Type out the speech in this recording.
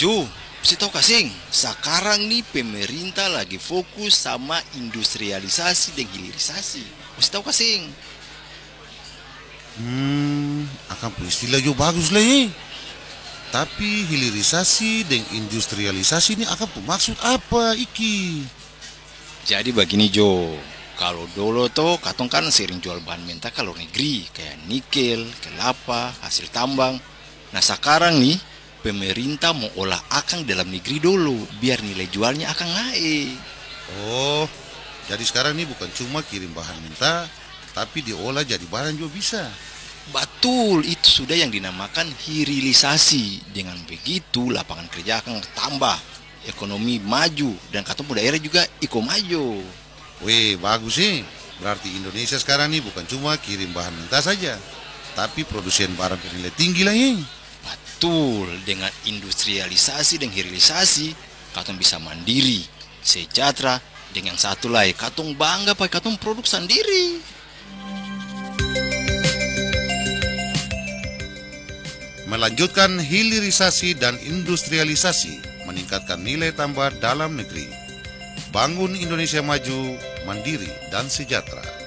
Jo, mesti tahu kasing, sekarang nih pemerintah lagi fokus sama industrialisasi dan hilirisasi. Mesti tahu kasing. Akan istilah jo bagus lah ya. Tapi hilirisasi dan industrialisasi ini akan maksud apa iki? Jadi begini Jo, kalau dulu tuh katong kan sering jual bahan mentah ke luar negeri, kayak nikel, kelapa, hasil tambang. Nah sekarang nih, pemerintah mau olah akang dalam negeri dulu, biar nilai jualnya akan naik. Oh, jadi sekarang ini bukan cuma kirim bahan mentah, tapi diolah jadi barang juga bisa. Betul, itu sudah yang dinamakan hilirisasi. Dengan begitu, lapangan kerja akan tambah, ekonomi maju, dan katong pun daerah juga iko maju. Weh, bagus sih. Berarti Indonesia sekarang ini bukan cuma kirim bahan mentah saja, tapi produsen barang bernilai tinggi lah ya. Betul, dengan industrialisasi dan hilirisasi, katong bisa mandiri, sejahtera, dengan satu lagi, katong bangga pakai katong produk sendiri. Melanjutkan hilirisasi dan industrialisasi, meningkatkan nilai tambah dalam negeri. Bangun Indonesia maju, mandiri, dan sejahtera.